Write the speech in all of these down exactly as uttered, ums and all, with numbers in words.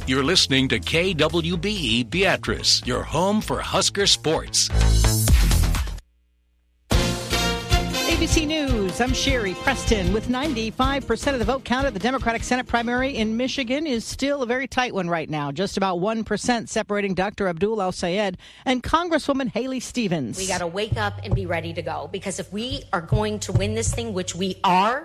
You're listening to K W B E Beatrice, your home for Husker sports. A B C News, I'm Sherry Preston. With ninety-five percent of the vote counted, the Democratic Senate primary in Michigan is still a very tight one right now. Just about one percent separating Doctor Abdul El-Sayed and Congresswoman Haley Stevens. We got to wake up and be ready to go, because if we are going to win this thing, which we are,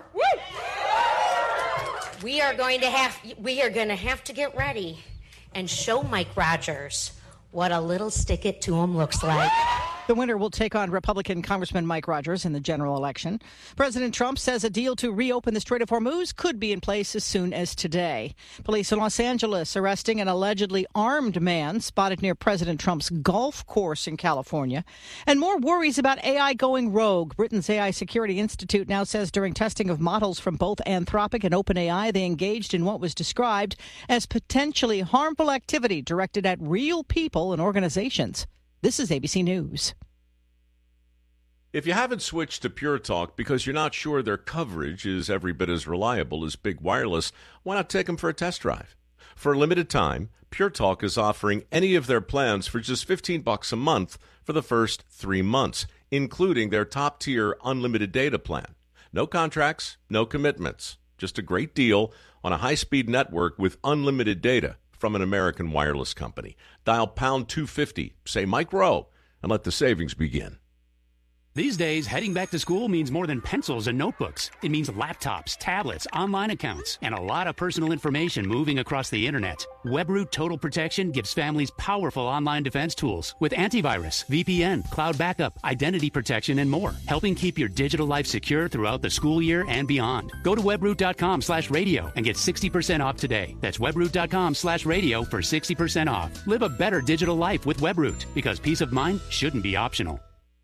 we are going to have we are going to have to get ready and show Mike Rogers what a little stick it to him looks like. The winner will take on Republican Congressman Mike Rogers in the general election. President Trump says a deal to reopen the Strait of Hormuz could be in place as soon as today. Police in Los Angeles arresting an allegedly armed man spotted near President Trump's golf course in California. And more worries about A I going rogue. Britain's A I Security Institute now says during testing of models from both Anthropic and OpenAI, they engaged in what was described as potentially harmful activity directed at real people and organizations. This is A B C News. If you haven't switched to Pure Talk because you're not sure their coverage is every bit as reliable as Big Wireless, why not take them for a test drive? For a limited time, Pure Talk is offering any of their plans for just fifteen bucks a month for the first three months, including their top-tier unlimited data plan. No contracts, no commitments. Just a great deal on a high-speed network with unlimited data from an American wireless company. Dial pound two fifty, say Mike Rowe, and let the savings begin. These days, heading back to school means more than pencils and notebooks. It means laptops, tablets, online accounts, and a lot of personal information moving across the internet. WebRoot Total Protection gives families powerful online defense tools with antivirus, V P N, cloud backup, identity protection, and more, helping keep your digital life secure throughout the school year and beyond. Go to webroot.com slash radio and get sixty percent off today. That's webroot.com slash radio for sixty percent off. Live a better digital life with WebRoot, because peace of mind shouldn't be optional.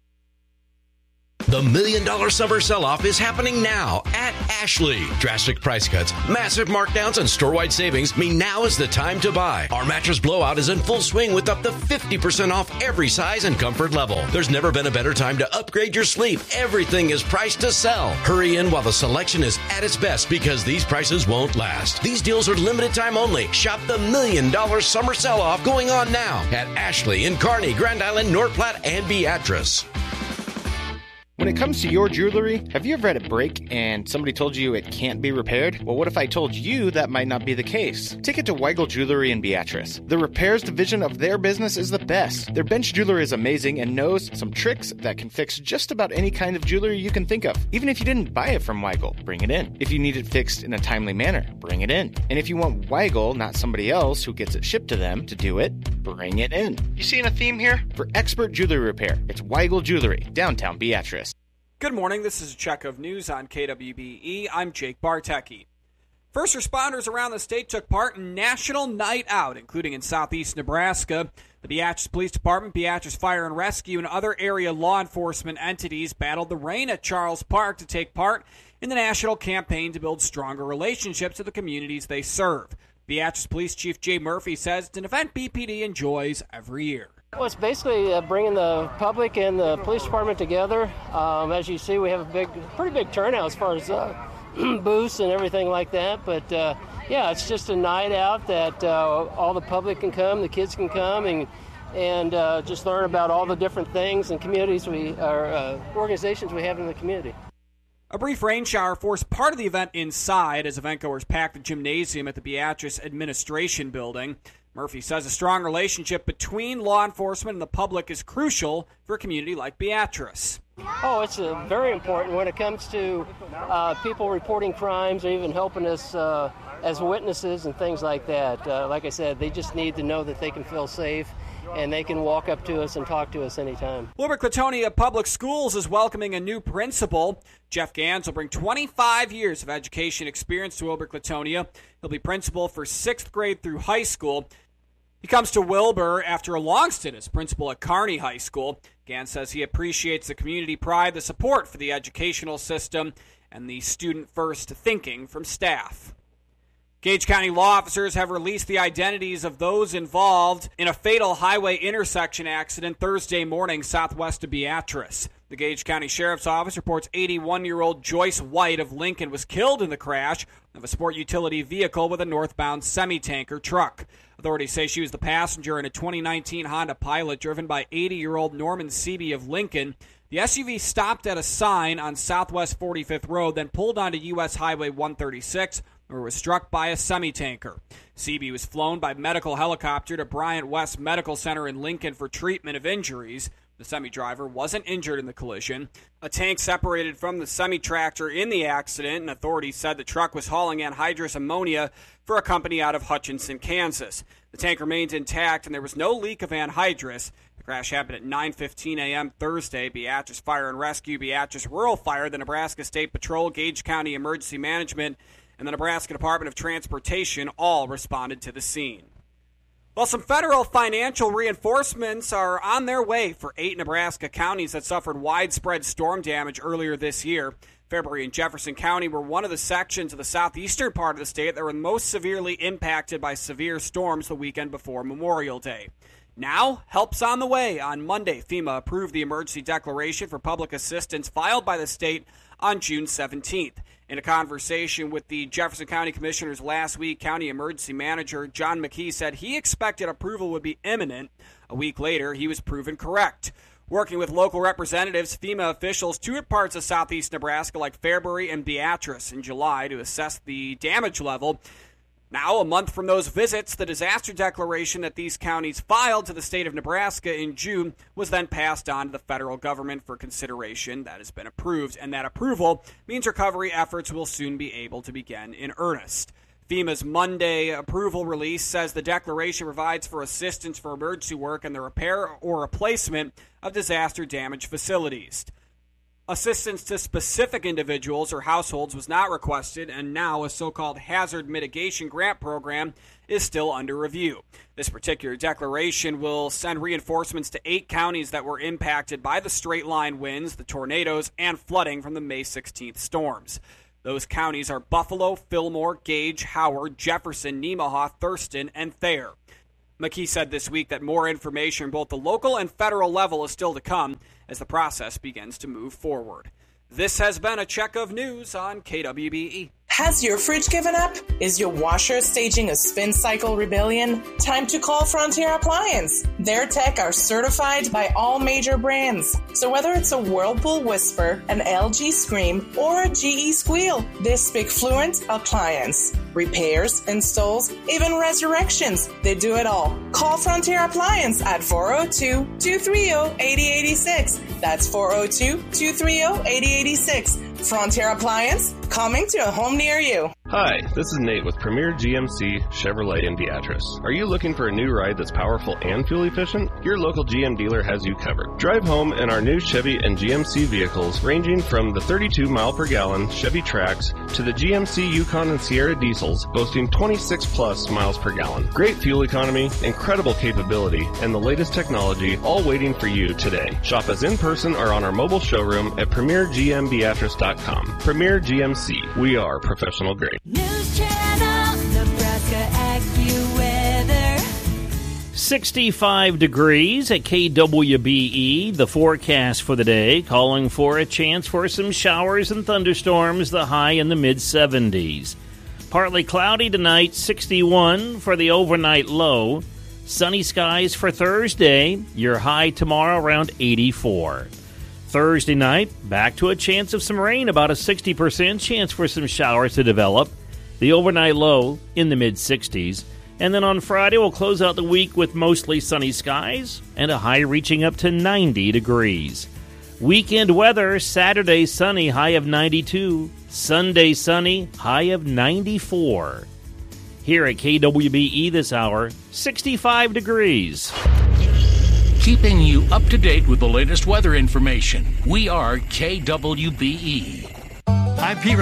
The Million Dollar Summer Sell-Off is happening now at Ashley. Drastic price cuts, massive markdowns, and store-wide savings mean now is the time to buy. Our mattress blowout is in full swing with up to fifty percent off every size and comfort level. There's never been a better time to upgrade your sleep. Everything is priced to sell. Hurry in while the selection is at its best, because these prices won't last. These deals are limited time only. Shop the Million Dollar Summer Sell-Off going on now at Ashley in Kearney, Grand Island, North Platte, and Beatrice. When it comes to your jewelry, have you ever had it break and somebody told you it can't be repaired? Well, what if I told you that might not be the case? Take it to Weigel Jewelry in Beatrice. The repairs division of their business is the best. Their bench jewelry is amazing and knows some tricks that can fix just about any kind of jewelry you can think of. Even if you didn't buy it from Weigel, bring it in. If you need it fixed in a timely manner, bring it in. And if you want Weigel, not somebody else who gets it shipped to them, to do it, bring it in. You seeing a theme here? For expert jewelry repair, it's Weigel Jewelry, downtown Beatrice. Good morning, this is a check of news on K W B E. I'm Jake Bartecki. First responders around the state took part in National Night Out, including in southeast Nebraska. The Beatrice Police Department, Beatrice Fire and Rescue, and other area law enforcement entities battled the rain at Charles Park to take part in the national campaign to build stronger relationships with the communities they serve. Beatrice Police Chief Jay Murphy says it's an event B P D enjoys every year. Well, it's basically uh, bringing the public and the police department together. Um, as you see, we have a big, pretty big turnout as far as uh, booths and everything like that. But, uh, yeah, it's just a night out that uh, all the public can come, the kids can come, and and uh, just learn about all the different things and communities we, or uh, organizations we have in the community. A brief rain shower forced part of the event inside as eventgoers packed the gymnasium at the Beatrice Administration Building. Murphy says a strong relationship between law enforcement and the public is crucial for a community like Beatrice. Oh, it's uh, very important when it comes to uh, people reporting crimes or even helping us uh, as witnesses and things like that. Uh, like I said, they just need to know that they can feel safe and they can walk up to us and talk to us anytime. Wilber-Clatonia Public Schools is welcoming a new principal. Jeff Gans will bring twenty-five years of education experience to Wilber-Clatonia. He'll be principal for sixth grade through high school. He comes to Wilbur after a long stint as principal at Kearney High School. Gans says he appreciates the community pride, the support for the educational system, and the student-first thinking from staff. Gage County law officers have released the identities of those involved in a fatal highway intersection accident Thursday morning southwest of Beatrice. The Gage County Sheriff's Office reports eighty-one-year-old Joyce White of Lincoln was killed in the crash of a sport utility vehicle with a northbound semi-tanker truck. Authorities say she was the passenger in a twenty nineteen Honda Pilot driven by eighty-year-old Norman Seeby of Lincoln. The S U V stopped at a sign on Southwest forty-fifth Road, then pulled onto U S Highway one thirty-six, where it was struck by a semi-tanker. Seeby was flown by medical helicopter to Bryant West Medical Center in Lincoln for treatment of injuries. The semi-driver wasn't injured in the collision. A tank separated from the semi-tractor in the accident, and authorities said the truck was hauling anhydrous ammonia for a company out of Hutchinson, Kansas. The tank remained intact, and there was no leak of anhydrous. The crash happened at nine fifteen a.m. Thursday. Beatrice Fire and Rescue, Beatrice Rural Fire, the Nebraska State Patrol, Gage County Emergency Management, and the Nebraska Department of Transportation all responded to the scene. Well, some federal financial reinforcements are on their way for eight Nebraska counties that suffered widespread storm damage earlier this year. Fairbury and Jefferson County were one of the sections of the southeastern part of the state that were most severely impacted by severe storms the weekend before Memorial Day. Now, help's on the way. On Monday, FEMA approved the emergency declaration for public assistance filed by the state on June seventeenth. In a conversation with the Jefferson County Commissioners last week, County Emergency Manager John McKee said he expected approval would be imminent. A week later, he was proven correct. Working with local representatives, FEMA officials toured parts of southeast Nebraska like Fairbury and Beatrice in July to assess the damage level. Now, a month from those visits, the disaster declaration that these counties filed to the state of Nebraska in June was then passed on to the federal government for consideration. That has been approved, and that approval means recovery efforts will soon be able to begin in earnest. FEMA's Monday approval release says the declaration provides for assistance for emergency work and the repair or replacement of disaster-damaged facilities. Assistance to specific individuals or households was not requested, and now a so-called hazard mitigation grant program is still under review. This particular declaration will send reinforcements to eight counties that were impacted by the straight-line winds, the tornadoes, and flooding from the May sixteenth storms. Those counties are Buffalo, Fillmore, Gage, Howard, Jefferson, Nemaha, Thurston, and Thayer. McKee said this week that more information both the local and federal level is still to come as the process begins to move forward. This has been a check of news on K W B E. Has your fridge given up? Is your washer staging a spin cycle rebellion? Time to call Frontier Appliance. Their tech are certified by all major brands. So whether it's a Whirlpool Whisper, an L G Scream, or a G E Squeal, they speak fluent appliance. Repairs, installs, even resurrections. They do it all. Call Frontier Appliance at four oh two, two three oh, eight oh eight six. That's four oh two, two three oh, eight oh eight six. Frontier Appliance, coming to a home near you. Hi, this is Nate with Premier G M C Chevrolet in Beatrice. Are you looking for a new ride that's powerful and fuel efficient? Your local G M dealer has you covered. Drive home in our new Chevy and G M C vehicles, ranging from the thirty-two mile per gallon Chevy Trax to the G M C Yukon and Sierra diesels, boasting twenty-six plus miles per gallon. Great fuel economy, incredible capability, and the latest technology, all waiting for you today. Shop us in person or on our mobile showroom at premier g m beatrice dot com. Premier G M C. We are professional grade. News Channel, Nebraska AccuWeather. sixty-five degrees at K W B E. The forecast for the day calling for a chance for some showers and thunderstorms, the high in the mid seventies. Partly cloudy tonight, sixty-one for the overnight low. Sunny skies for Thursday, your high tomorrow around eighty-four. Thursday night, back to a chance of some rain, about a sixty percent chance for some showers to develop. The overnight low in the mid sixties. And then on Friday, we'll close out the week with mostly sunny skies and a high reaching up to ninety degrees. Weekend weather, Saturday sunny, high of ninety-two. Sunday sunny, high of ninety-four. Here at K W B E this hour, sixty-five degrees. Keeping you up to date with the latest weather information. We are K W B E. I'm P.